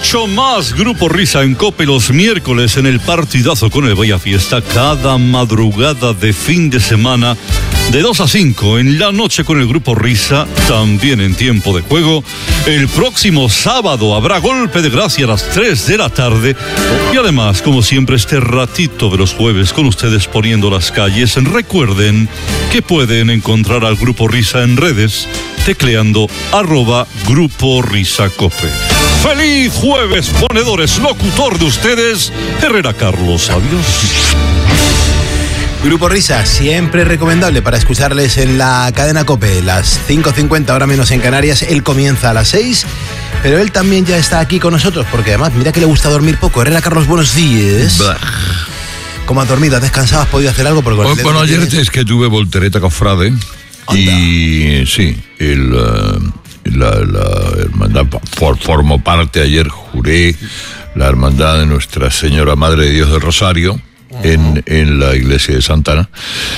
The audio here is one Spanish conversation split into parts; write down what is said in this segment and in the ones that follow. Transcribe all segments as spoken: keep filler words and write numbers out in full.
mucho más Grupo Risa en COPE los miércoles en el partidazo con el Vaya Fiesta, cada madrugada de fin de semana de dos a cinco en la noche con el Grupo Risa, también en tiempo de juego. El próximo sábado habrá golpe de gracia a las tres de la tarde y además, como siempre, este ratito de los jueves con ustedes poniendo las calles. Recuerden que pueden encontrar al Grupo Risa en redes tecleando arroba Grupo Risa Cope. ¡Feliz jueves, ponedores! Locutor de ustedes, Herrera Carlos. Adiós. Grupo Risa, siempre recomendable para escucharles en la cadena COPE, las cinco cincuenta, ahora menos en Canarias. Él comienza a las seis, pero él también ya está aquí con nosotros, porque además, mira que le gusta dormir poco. Herrera Carlos, buenos días. Bah. ¿Cómo has dormido? ¿Has descansado? ¿Has podido hacer algo? Porque bueno, bueno ayer tienes... es que tuve voltereta cofrade. Anda. Y sí, el, uh, la, la hermandad, for, formó parte, ayer juré la hermandad de Nuestra Señora Madre de Dios del Rosario. En, en la iglesia de Santana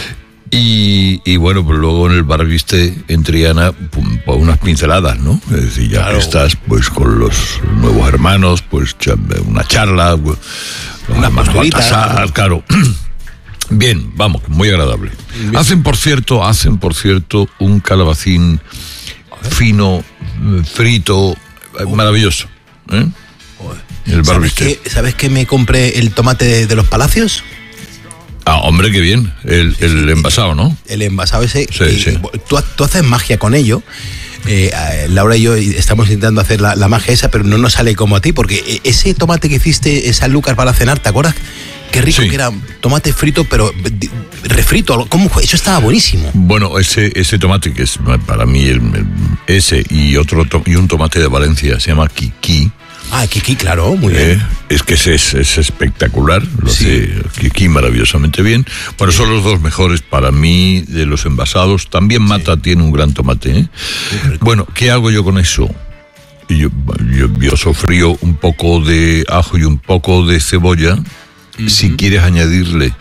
y, y bueno, pues luego en el bar viste en Triana pum, pues unas pinceladas, ¿no? Es decir, ya claro. Estás pues con los nuevos hermanos, pues una charla, pues, unas mascolitas, claro. Bien, vamos, muy agradable. Bien. Hacen por cierto, hacen por cierto un calabacín fino, frito, oh. maravilloso, ¿eh? El ¿Sabes que, ¿Sabes que me compré el tomate de, de los Palacios? Ah, hombre, qué bien. El, el envasado, ¿no? El envasado ese. Sí, eh, sí. Tú, tú haces magia con ello. Eh, Laura y yo estamos intentando hacer la, la magia esa, pero no nos sale como a ti, porque ese tomate que hiciste, esa Lucas para cenar, ¿te acuerdas? Qué rico sí. que era, tomate frito, pero refrito. ¿Cómo fue? Eso estaba buenísimo. Bueno, ese ese tomate que es para mí el, el, ese y otro to, y un tomate de Valencia se llama Kiki. Ah, Kiki, claro, muy bien. Eh, es que es, es, es espectacular, lo sí. hace Kiki maravillosamente bien. Bueno, sí. son los dos mejores para mí de los envasados. También Mata sí. tiene un gran tomate, ¿eh? Bueno, ¿qué hago yo con eso? Yo, yo, yo sofrío un poco de ajo y un poco de cebolla. Uh-huh. Si quieres añadirle,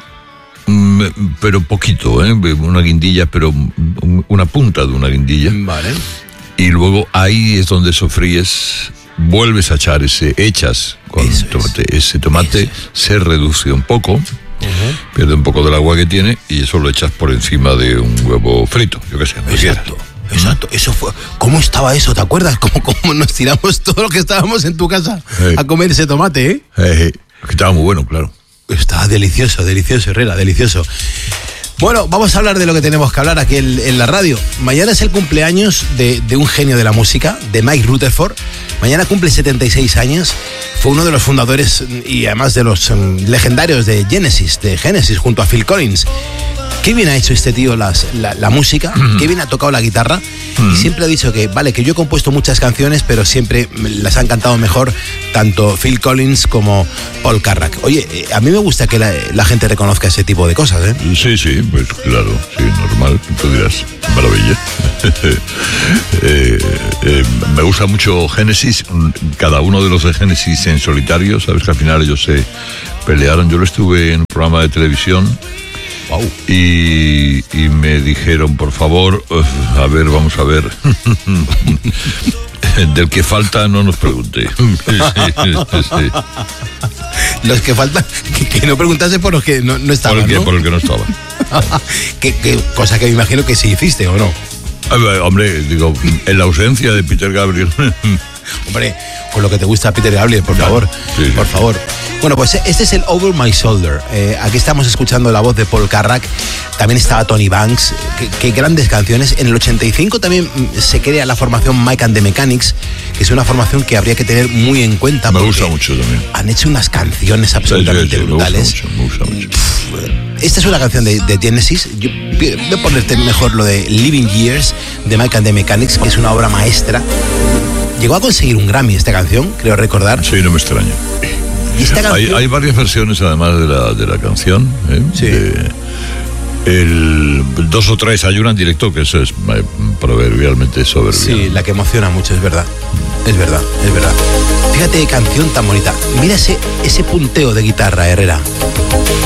pero poquito, ¿eh? Una guindilla, pero una punta de una guindilla. Vale. Y luego ahí es donde sofríes. Vuelves a echar ese, echas con Eso tomate, es. ese tomate Eso. se reduce un poco, uh-huh. pierde un poco del agua que tiene y eso lo echas por encima de un huevo frito, yo qué sé. Exacto, exacto, eso fue, ¿cómo estaba eso? ¿Te acuerdas? ¿Cómo, cómo nos tiramos todo lo que estábamos en tu casa hey. a comer ese tomate, eh? Hey, hey. Que estaba muy bueno, claro. Estaba delicioso, delicioso, Herrera, delicioso. Bueno, vamos a hablar de lo que tenemos que hablar aquí en, en la radio. Mañana es el cumpleaños de, de un genio de la música, de Mike Rutherford. Mañana cumple setenta y seis años. Fue uno de los fundadores y además de los um, legendarios de Genesis, de Genesis, junto a Phil Collins. Qué bien ha hecho este tío las, la, la música, mm. qué bien ha tocado la guitarra. Mm. Y siempre ha dicho que, vale, que yo he compuesto muchas canciones, pero siempre las han cantado mejor tanto Phil Collins como Paul Carrack. Oye, eh, a mí me gusta que la, la gente reconozca ese tipo de cosas, ¿eh? Sí, sí, pues claro, sí, normal. Tú dirás, maravilla. eh, eh, me gusta mucho Genesis, cada uno de los de Genesis en solitario. Sabes que al final ellos se pelearon. Yo lo estuve en un programa de televisión. Wow. Y, y me dijeron, por favor, uh, a ver, vamos a ver. Del que falta no nos pregunte. Sí, sí. Los que faltan, que, que no preguntase por los que no, no estaban, por el que, ¿no? Por el que no estaban. ¿Qué, qué cosa que me imagino que sí hiciste, ¿o no? Ver, hombre, digo, en la ausencia de Peter Gabriel. Hombre, con lo que te gusta Peter Gabriel, por claro, favor, sí, sí. por favor. Bueno, pues este es el Over My Shoulder. Eh, aquí estamos escuchando la voz de Paul Carrack. También estaba Tony Banks. Qué, qué grandes canciones. En el ochenta y cinco también se crea la formación Mike and the Mechanics, que es una formación que habría que tener muy en cuenta. Me gusta mucho también. Han hecho unas canciones absolutamente sí, sí, sí, brutales. Me gusta mucho, me gusta mucho. Esta es una canción de, de Genesis. Yo voy a ponerte mejor lo de Living Years de Mike and the Mechanics, que es una obra maestra. Llegó a conseguir un Grammy esta canción, creo recordar. Sí, no me extraña. ¿Y esta canción? Hay, hay varias versiones además de la, de la canción. ¿eh? Sí. De, el, dos o tres, hay una en directo que eso es eh, proverbialmente soberbia. Sí, la que emociona mucho, es verdad. Es verdad, es verdad. Fíjate qué canción tan bonita. Mira ese, ese punteo de guitarra, Herrera.